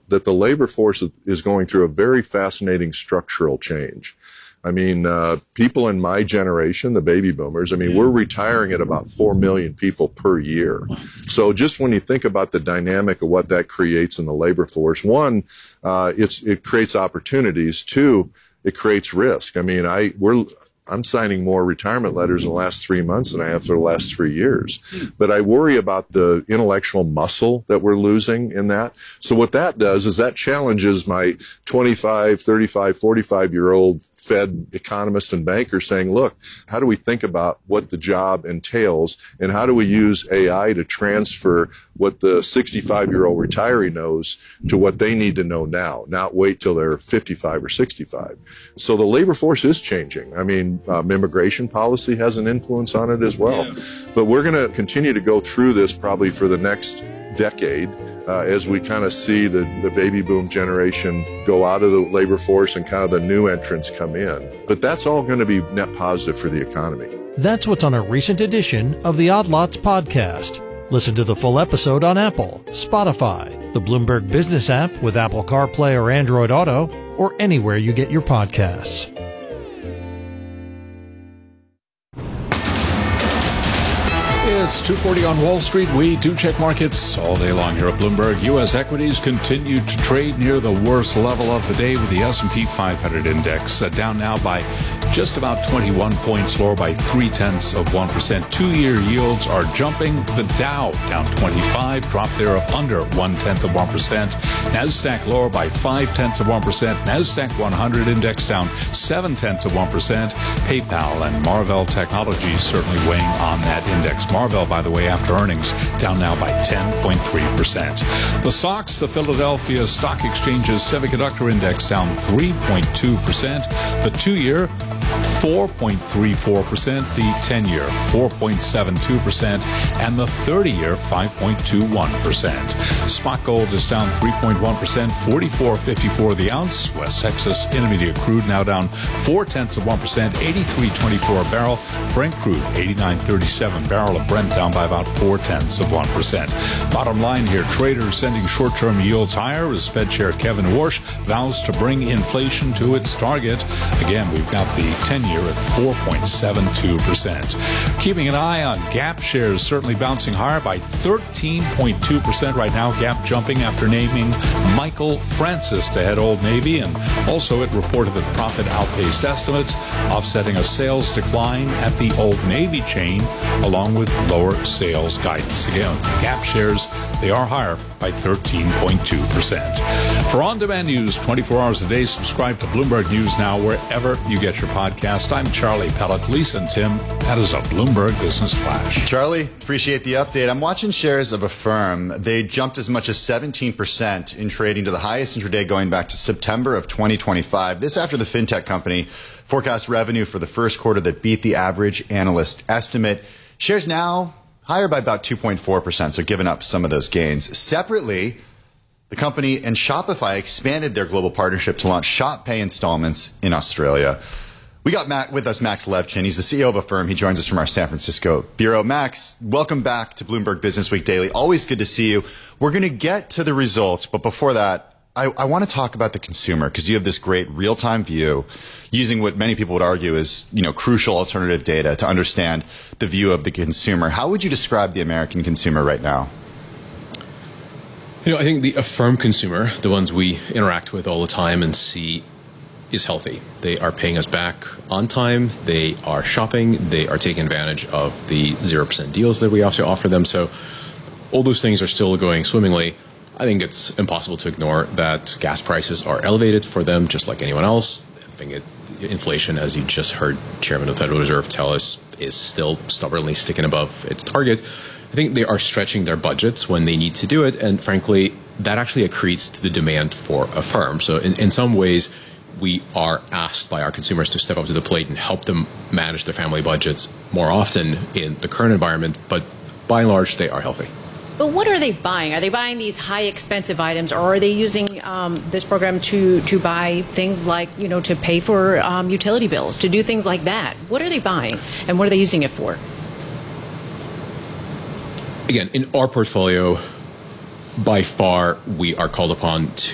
that the labor force is going through a very fascinating structural change. I mean, people in my generation, the baby boomers, I mean, we're retiring at about 4 million people per year. So just when you think about the dynamic of what that creates in the labor force, one, it creates opportunities. Two, it creates risk. I mean, I'm signing more retirement letters in the last 3 months than I have for the last 3 years. But I worry about the intellectual muscle that we're losing in that. So what that does is that challenges my 25, 35, 45-year-old Fed economist and banker saying, look, how do we think about what the job entails, and how do we use AI to transfer what the 65-year-old retiree knows to what they need to know now, not wait till they're 55 or 65. So the labor force is changing. I mean, immigration policy has an influence on it as well. But we're going to continue to go through this probably for the next decade as we kind of see the baby boom generation go out of the labor force and kind of the new entrants come in. But that's all going to be net positive for the economy. That's what's on a recent edition of the Odd Lots podcast. Listen to the full episode on Apple, Spotify, the Bloomberg Business app with Apple CarPlay or Android Auto, or anywhere you get your podcasts. It's 2:40 on Wall Street. We do check markets all day long here at Bloomberg. U.S. equities continue to trade near the worst level of the day, with the S&P 500 index down now by just about 21 points, lower by 0.3%. 2-year yields are jumping. The Dow down 25, drop there of under 0.1%. NASDAQ lower by 0.5%. NASDAQ 100 index down 0.7%. PayPal and Marvell Technologies certainly weighing on that index. Marvell, by the way, after earnings, down now by 10.3%. The SOX, the Philadelphia Stock Exchange's Semiconductor Index, down 3.2%. The 2-year, 4.34%, the 10-year, 4.72%, and the 30-year, 5.21%. Spot gold is down 3.1%, $44.54 the ounce. West Texas Intermediate crude now down 0.4%, $83.24 a barrel. Brent crude, $89.37 barrel of Brent, down by about 0.4%. Bottom line here, traders sending short-term yields higher as Fed Chair Kevin Warsh vows to bring inflation to its target. Again, we've got the 10-year at 4.72%. Keeping an eye on Gap shares, certainly bouncing higher by 13.2% right now. Gap jumping after naming Michael Francis to head Old Navy, and also it reported that profit outpaced estimates, offsetting a sales decline at the Old Navy chain, along with lower sales guidance. Again, Gap shares, they are higher by 13.2%. For on-demand news 24 hours a day, subscribe to Bloomberg News Now wherever you get your podcast. I'm Charlie Pellet. Lisa and Tim, that is a Bloomberg Business Flash. Charlie, appreciate the update. I'm watching shares of Affirm. They jumped as much as 17% in trading to the highest intraday going back to September of 2025. This after the fintech company forecast revenue for the first quarter that beat the average analyst estimate. Shares now higher by about 2.4%, so giving up some of those gains. Separately, the company and Shopify expanded their global partnership to launch Shop Pay installments in Australia. We got with us Max Levchin. He's the CEO of Affirm. He joins us from our San Francisco bureau. Max, welcome back to Bloomberg Business Week Daily. Always good to see you. We're going to get to the results, but before that, I want to talk about the consumer, because you have this great real-time view using what many people would argue is, crucial alternative data to understand the view of the consumer. How would you describe the American consumer right now? I think the Affirm consumer, the ones we interact with all the time and see, is healthy. They are paying us back on time. They are shopping. They are taking advantage of the 0% deals that we also offer them. So all those things are still going swimmingly. I think it's impossible to ignore that gas prices are elevated for them, just like anyone else. I think inflation, as you just heard Chairman of the Federal Reserve tell us, is still stubbornly sticking above its target. I think they are stretching their budgets when they need to do it, and frankly, that actually accretes to the demand for Affirm. So in some ways, we are asked by our consumers to step up to the plate and help them manage their family budgets more often in the current environment, but by and large, they are healthy. But what are they buying? Are they buying these high expensive items, or are they using this program to buy things like, to pay for utility bills, to do things like that? What are they buying, and what are they using it for? Again, in our portfolio, by far, we are called upon